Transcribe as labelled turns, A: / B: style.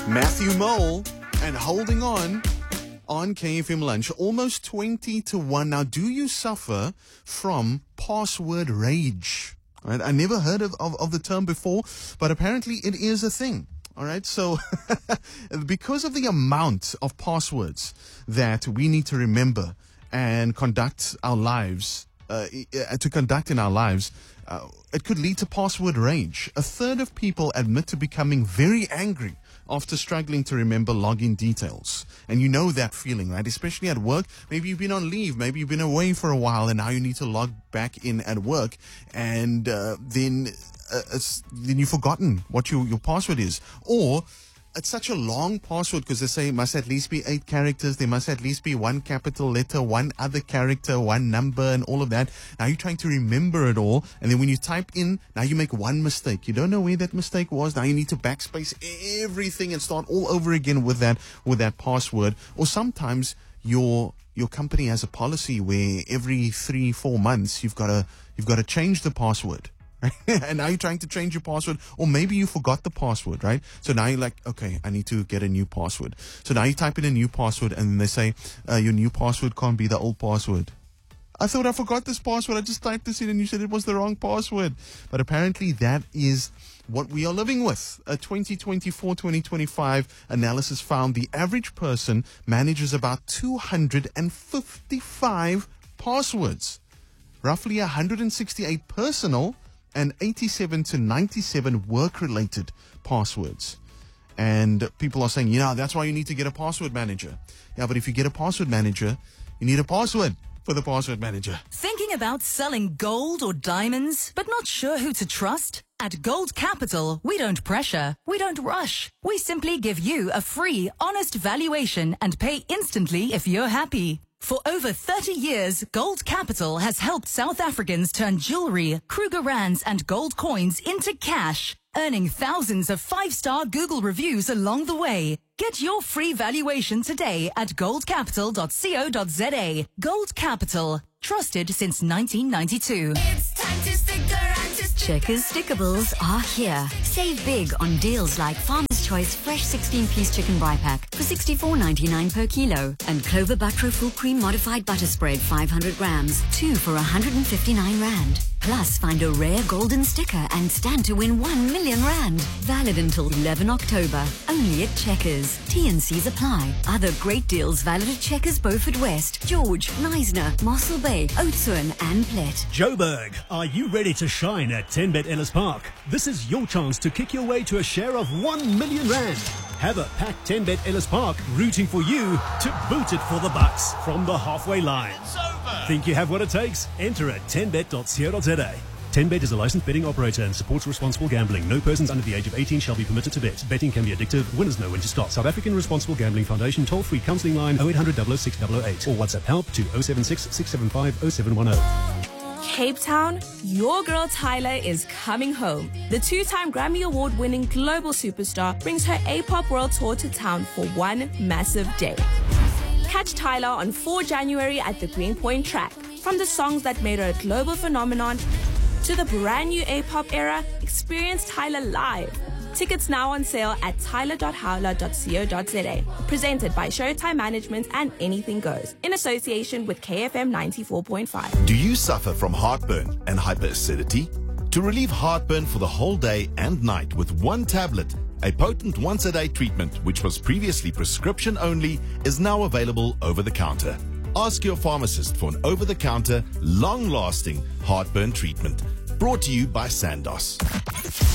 A: Matthew Mole and Holding On KFM Lunch. Almost 20 to 1. Now, do you suffer from password rage? All right, I never heard of the term before, but apparently it is a thing. All right, so because of the amount of passwords that we need to remember and conduct our lives, in our lives, it could lead to password rage. A third of people admit to becoming very angry after struggling to remember login details. And you know that feeling, right? Especially at work. Maybe you've been on leave. Maybe you've been away for a while and now you need to log back in at work. And then you've forgotten what your password is. Or it's such a long password because they say it must at least be 8 characters. There must at least be one capital letter, one other character, one number, and all of that. Now you're trying to remember it all. And then when you type in, now you make one mistake. You don't know where that mistake was. Now you need to backspace everything and start all over again with that password. Or sometimes your company has a policy where every 3-4 months you've got to change the password. And now you're trying to change your password, or maybe you forgot the password, right? So now you're like, okay, I need to get a new password. So now you type in a new password and they say, your new password can't be the old password. I thought I forgot this password. I just typed this in and you said it was the wrong password. But apparently that is what we are living with. A 2024-2025 analysis found the average person manages about 255 passwords, roughly 168 personal and 87 to 97 work-related passwords. And people are saying, that's why you need to get a password manager. Yeah, but if you get a password manager, you need a password for the password manager.
B: Thinking about selling gold or diamonds, but not sure who to trust? At Gold Capital, we don't pressure, we don't rush. We simply give you a free, honest valuation and pay instantly if you're happy. For over 30 years, Gold Capital has helped South Africans turn jewelry, Kruger Rands and gold coins into cash, earning thousands of 5-star Google reviews along the way. Get your free valuation today at goldcapital.co.za. Gold Capital, trusted since 1992.
C: It's time to stick around to
D: Checkers Stickables are here. Save big on deals like Farmer's Choice Fresh 16-piece Chicken Bri Pack for $64.99 per kilo and Clover Butro Full Cream Modified Butter Spread 500 grams, 2 for 159 Rand. Plus, find a rare golden sticker and stand to win 1 million Rand. Valid until 11 October. Only at Checkers. T&Cs apply. Other great deals valid at Checkers Beaufort West, George, Neisner, Mossel Bay, Oudtshoorn and Plet.
E: Joburg, are you ready to shine at 10Bet Ellis Park? This is your chance to kick your way to a share of 1 million Rand. Have a packed 10Bet Ellis Park rooting for you to boot it for the bucks from the halfway line.
C: It's over.
E: Think you have what it takes? Enter at 10bet.co.za. 10Bet is a licensed betting operator and supports responsible gambling. No persons under the age of 18 shall be permitted to bet. Betting can be addictive. Winners know when to stop. South African Responsible Gambling Foundation toll-free counselling line 0800 006 008 or WhatsApp help to 076 675 0710.
F: Cape Town, your girl Tyler is coming home. The 2-time Grammy Award-winning global superstar brings her A-pop world tour to town for one massive day. Catch Tyler on 4 January at the Greenpoint track. From the songs that made her a global phenomenon to the brand new A-pop era, experience Tyler live. Tickets now on sale at tyler.howler.co.za. Presented by Showtime Management and Anything Goes. In association with KFM 94.5.
G: Do you suffer from heartburn and hyperacidity? To relieve heartburn for the whole day and night with one tablet, a potent once-a-day treatment which was previously prescription only is now available over the counter. Ask your pharmacist for an over-the-counter, long-lasting heartburn treatment. Brought to you by Sandoz.